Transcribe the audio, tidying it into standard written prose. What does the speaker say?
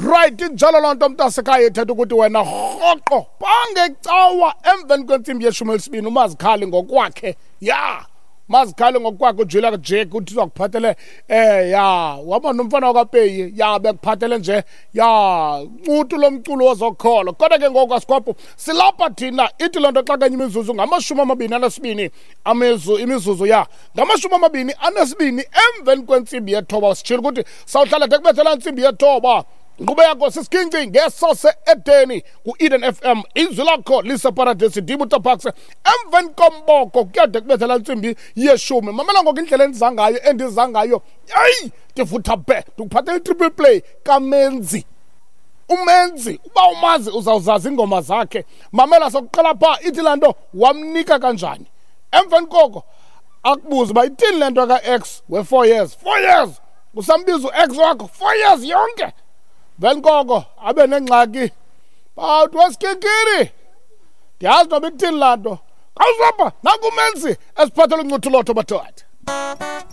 right njalo loo nto mntasekhaya ethetha ukuthi wena rhoqo bangecawa emveni kwentsimbi yeshumi elisibini umazikhali ngokwakhe mazikhali ngokwakhe uJulia Jake uthi uzakuphathele wabona umfana wakaPeyi bekuphathele nje umuntu lomculo wozokholo kodwa ke ngoku asikhopho silapha thina ithi loo nto xa kanye imizuzu ngama-22 imizuzu ngama-22 emveni kwentsimbi yethoba sitshile ukuthi sawuhlala de kubethela ntsimbi yethoba ngqhubeka sisikinci ngeso se-edeni ku-Eden FM izwi lakho liseparadesi Dibuta Parks emveni komboko kuyade kubethela ntsimbi yeshumi mamela ngoku indlela endiza ngayo ndivutha be ndikuphathela i-triple play kaMenzi uMenzi uba umazi uzawuzazi ingoma zakhe mamela sokuqala phaa ithi laa nto wamnika kanjani emveni koko akubuze uba ithini le nto ka-X we-4 years usambiza u-X wakho 4 years yonke vele koko abe nengxaki but wasikikiri ndiyazi noba ikuthini laa nto khawuzapha nakuMenzi esiphathela uncuthu lotho bathatha